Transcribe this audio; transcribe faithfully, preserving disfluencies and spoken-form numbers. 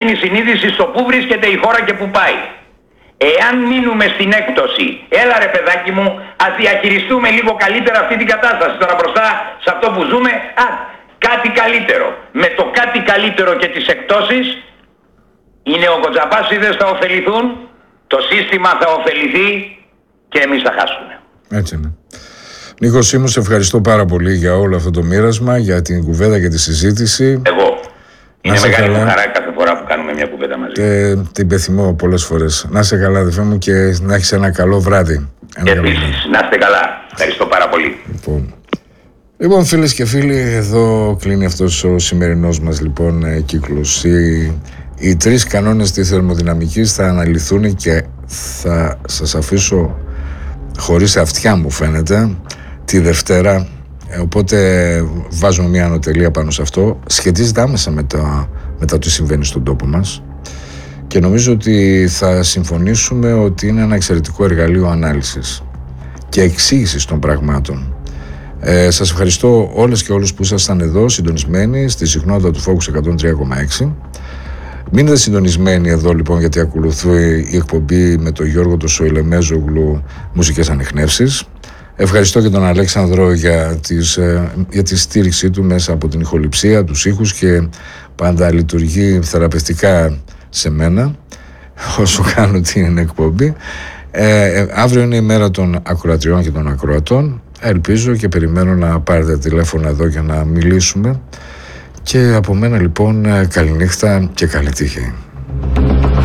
η συνείδηση στο που βρίσκεται η χώρα και που πάει. Εάν μείνουμε στην έκπτωση, έλα ρε παιδάκι μου, ας διαχειριστούμε λίγο καλύτερα αυτή την κατάσταση. Τώρα μπροστά σε αυτό που ζούμε, α, κάτι καλύτερο. Με το κάτι καλύτερο και τις εκπτώσεις, οι νεοκοτζαπάσιδες θα ωφεληθούν, το σύστημα θα ωφεληθεί και εμείς θα χάσουμε. Έτσι είναι. Νίκο Σίμου, σε ευχαριστώ πάρα πολύ για όλο αυτό το μοίρασμα, για την κουβέντα και τη συζήτηση. Εγώ. Είναι σε μεγάλη καλά. μου χαρά κάθε φορά που κάνουμε μια κουβέντα μαζί. Και την πεθυμώ πολλές φορές. Να είσαι καλά, αδελφέ μου, και να έχεις ένα καλό βράδυ. Ένα καλό βράδυ. Επίσης, να είστε καλά. Ευχαριστώ πάρα πολύ. Λοιπόν, λοιπόν φίλες και φίλοι, εδώ κλείνει αυτός ο σημερινός μας λοιπόν ε, κύκλος. Οι, οι τρεις κανόνες της θερμοδυναμικής θα αναλυθούν και θα σας αφήσω χωρίς αυτιά, μου φαίνεται, τη Δευτέρα. Ε, οπότε βάζουμε μια ανωτελεία πάνω σε αυτό. Σχετίζεται άμεσα με το, με το τι συμβαίνει στον τόπο μας και νομίζω ότι θα συμφωνήσουμε ότι είναι ένα εξαιρετικό εργαλείο ανάλυσης και εξήγησης των πραγμάτων. Ε, σας ευχαριστώ όλες και όλους που ήσασταν εδώ συντονισμένοι στη συχνότητα του Focus εκατόν τρία κόμμα έξι. Μείνετε συντονισμένοι εδώ λοιπόν, γιατί ακολουθεί η εκπομπή με τον Γιώργο τον Σοηλεμέζογλου, Μουσικές Ανιχνεύσεις. Ευχαριστώ και τον Αλέξανδρο για, τις, για τη στήριξή του μέσα από την ηχοληψία, τους ήχους, και πάντα λειτουργεί θεραπευτικά σε μένα όσο κάνω την εκπομπή. Ε, αύριο είναι η μέρα των ακροατριών και των ακροατών. Ελπίζω και περιμένω να πάρετε τηλέφωνα εδώ για να μιλήσουμε. Και από μένα λοιπόν καληνύχτα και καλή τύχη.